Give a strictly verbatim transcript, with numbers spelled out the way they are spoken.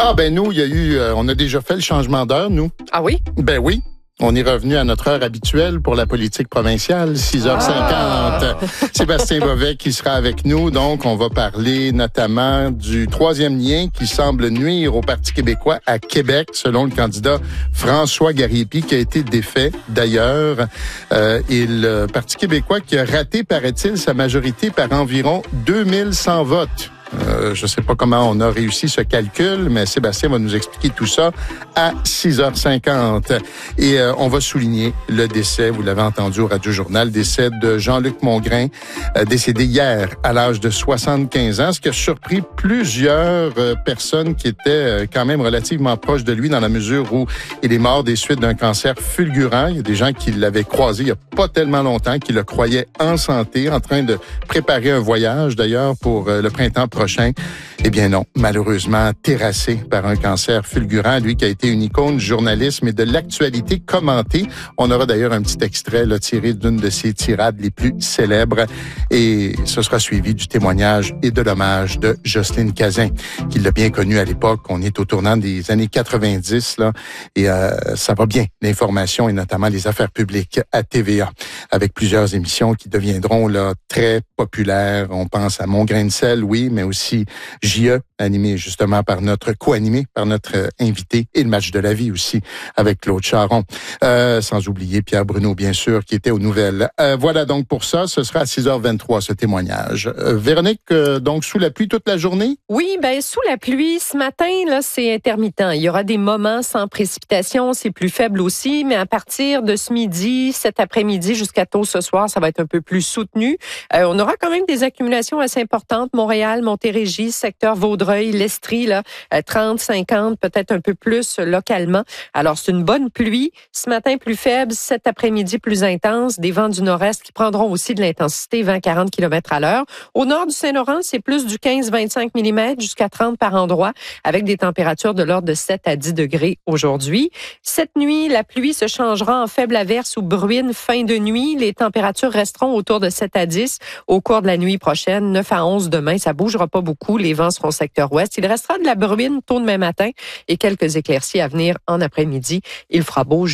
Ah ben nous, il y a eu, euh, on a déjà fait le changement d'heure, nous. Ah oui? Ben oui. On est revenu à notre heure habituelle pour la politique provinciale, six heures cinquante. Ah. Sébastien Bovet qui sera avec nous. Donc, on va parler notamment du troisième lien qui semble nuire au Parti québécois à Québec, selon le candidat François Gariépy, qui a été défait d'ailleurs. Euh, et le Parti québécois qui a raté, paraît-il, sa majorité par environ deux mille cent votes. Euh, je ne sais pas comment on a réussi ce calcul, mais Sébastien va nous expliquer tout ça à six heures cinquante. Et euh, on va souligner le décès, vous l'avez entendu au Radio-Journal, décès de Jean-Luc Mongrain, euh, décédé hier à l'âge de soixante-quinze ans, ce qui a surpris plusieurs euh, personnes qui étaient euh, quand même relativement proches de lui dans la mesure où il est mort des suites d'un cancer fulgurant. Il y a des gens qui l'avaient croisé il n'y a pas tellement longtemps, qui le croyaient en santé, en train de préparer un voyage d'ailleurs pour euh, le printemps prochain. Eh bien non, malheureusement terrassé par un cancer fulgurant, lui qui a été une icône du journalisme et de l'actualité commentée. On aura d'ailleurs un petit extrait là, tiré d'une de ses tirades les plus célèbres et ce sera suivi du témoignage et de l'hommage de Jocelyne Cazin, qui l'a bien connu à l'époque. On est au tournant des années quatre-vingt-dix là et euh, ça va bien, l'information et notamment les affaires publiques à T V A, avec plusieurs émissions qui deviendront là très populaires. On pense à Mon grain de sel, oui, mais aussi J E, animé justement par notre co-animé, par notre euh, invité, et le match de la vie aussi avec Claude Charon. Euh, sans oublier Pierre Bruno, bien sûr, qui était aux nouvelles. Euh, voilà donc pour ça, ce sera à six heures vingt-trois ce témoignage. Euh, Véronique, euh, donc sous la pluie toute la journée? Oui, ben sous la pluie, ce matin, là, c'est intermittent. Il y aura des moments sans précipitation, c'est plus faible aussi, mais à partir de ce midi, cet après-midi jusqu'à tôt ce soir, ça va être un peu plus soutenu. Euh, on aura quand même des accumulations assez importantes. Montréal, Montérégie, secteur Vaudreuil, l'Estrie, là, trente, cinquante, peut-être un peu plus localement. Alors, c'est une bonne pluie. Ce matin, plus faible. Cet après-midi, plus intense. Des vents du nord-est qui prendront aussi de l'intensité, vingt à quarante kilomètres à l'heure. Au nord du Saint-Laurent, c'est plus du quinze à vingt-cinq millimètres jusqu'à trente par endroit, avec des températures de l'ordre de sept à dix degrés aujourd'hui. Cette nuit, la pluie se changera en faible averse ou bruine fin de nuit. Les températures resteront autour de sept à dix au cours de la nuit prochaine. neuf à onze demain, ça bougera pas beaucoup. Les vents seront secteur ouest. Il restera de la bruine tôt demain matin et quelques éclaircies à venir en après-midi. Il fera beau